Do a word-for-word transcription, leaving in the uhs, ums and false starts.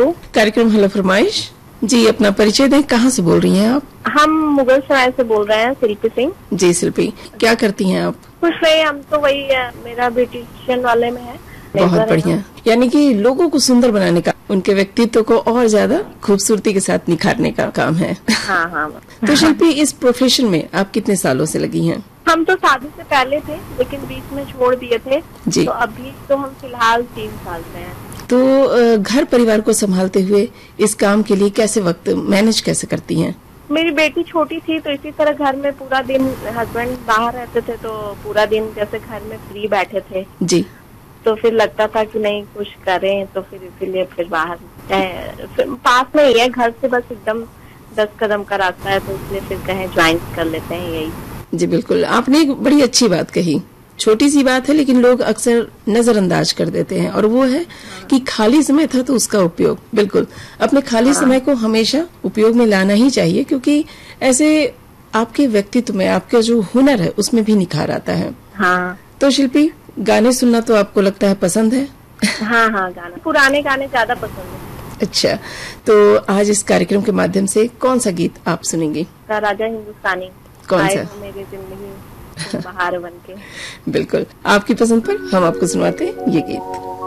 Hello. कार्यक्रम hello फरमाइश जी, अपना परिचय दें, कहाँ से बोल रही हैं आप? हम मुगल सराय से बोल रहे हैं, शिल्पी सिंह। जी शिल्पी, क्या करती हैं आप? कुछ नहीं, हम तो वही है, मेरा ब्यूटिशियन वाले में है। बहुत बढ़िया, यानी कि लोगों को सुंदर बनाने का, उनके व्यक्तित्व को और ज्यादा खूबसूरती के साथ निखारने का काम है। हाँ हाँ। तो शिल्पी, इस प्रोफेशन में आप कितने सालों से लगी हैं? हम तो शादी से पहले थे, लेकिन बीच में छोड़ दिए थे जी। तो अभी तो हम फिलहाल तीन साल से हैं। तो घर परिवार को संभालते हुए इस काम के लिए कैसे वक्त मैनेज कैसे करती हैं? मेरी बेटी छोटी थी तो इसी तरह घर में पूरा दिन, हस्बैंड बाहर रहते थे तो पूरा दिन जैसे घर में फ्री बैठे थे जी, तो फिर लगता था कि नहीं कुछ करें, तो फिर इसीलिए फिर बाहर फिर पास में ही है घर से, बस एकदम दस कदम का रास्ता है, तो इसलिए फिर कहें ज्वाइन कर लेते हैं यही। जी बिल्कुल, आपने एक बड़ी अच्छी बात कही। छोटी सी बात है लेकिन लोग अक्सर नजरअंदाज कर देते हैं, और वो है कि खाली समय था तो उसका उपयोग। बिल्कुल, अपने खाली हाँ। समय को हमेशा उपयोग में लाना ही चाहिए, क्योंकि ऐसे आपके व्यक्तित्व में आपका जो हुनर है उसमें भी निखार आता है। हाँ। तो शिल्पी, गाने सुनना तो आपको लगता है पसंद है? हाँ हाँ, गाना, पुराने गाने ज्यादा पसंद है। अच्छा, तो आज इस कार्यक्रम के माध्यम से कौन सा गीत आप सुनेंगी? राजा हिंदुस्तानी। कौन सा? मेरी जिंदगी बहार बन के। बिल्कुल, आपकी पसंद पर हम आपको सुनवाते हैं ये गीत।